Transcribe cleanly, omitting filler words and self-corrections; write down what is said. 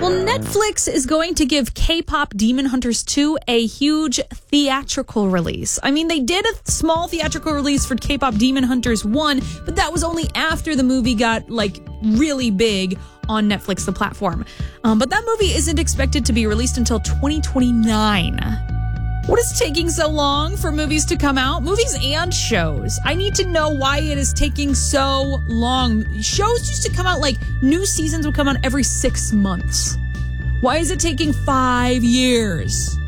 Well, Netflix is going to give K-pop Demon Hunters 2 a huge theatrical release. I mean, they did a small theatrical release for K-pop Demon Hunters 1, but that was only after the movie got, really big on Netflix, the platform. But that movie isn't expected to be released until 2029. What is taking so long for movies to come out? Movies and shows. I need to know why it is taking so long. Shows used to come out new seasons would come out every 6 months. Why is it taking 5 years?